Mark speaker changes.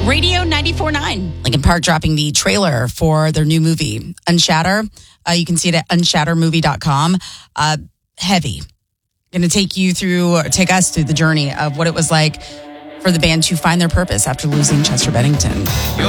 Speaker 1: Radio 94.9.
Speaker 2: Linkin Park dropping the trailer for their new movie, Unshatter. You can see it at unshattermovie.com. Heavy. Going to take us through the journey of what it was like for the band to find their purpose after losing Chester Bennington.
Speaker 3: You're